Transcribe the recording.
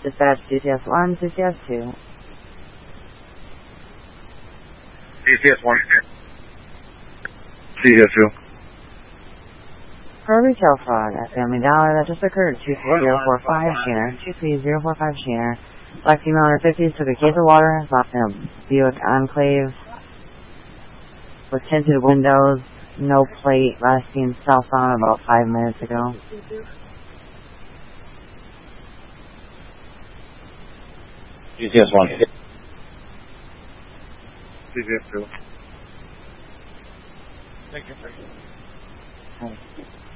Dispatch CCS 1, CCS 2. CCS 1. CCS 2. For a retail fraud at Family Dollar that just occurred, 23045 Sheener, 23045 Sheener. Lexi Miller 50s took a case of water and stopped him. Buick Enclave with tinted windows, no plate, last seen southbound about 5 minutes ago. CCS 1. CCS 2. Thank you.